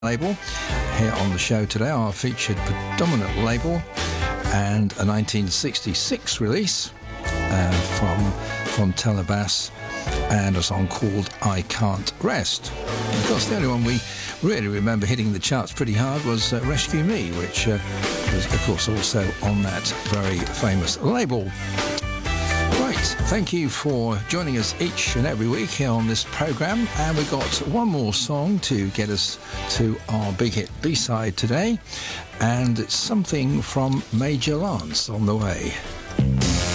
label. Here on the show today, our featured predominant label, and a 1966 release from Telebass, and a song called I Can't Rest. Of course, the only one we really remember hitting the charts pretty hard was Rescue Me, which was, of course, also on that very famous label. Right, thank you for joining us each and every week here on this programme, and we've got one more song to get us to our big hit B-side today, and it's something from Major Lance on the way.